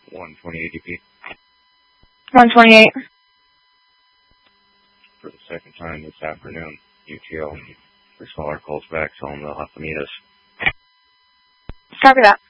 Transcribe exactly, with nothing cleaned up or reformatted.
one twenty-eight E P. one twenty-eight. For the second time this afternoon, U T O. Responder calls back, telling them they'll have to meet us. Copy that.